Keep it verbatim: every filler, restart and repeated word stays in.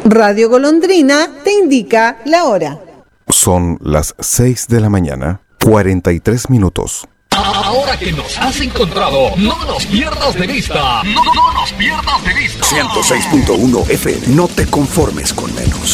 Radio Golondrina te indica la hora. Son las seis de la mañana, cuarenta y tres minutos. Ahora que nos has encontrado, no nos pierdas de vista. No, no nos pierdas de vista. ciento seis punto uno F M. No te conformes con menos.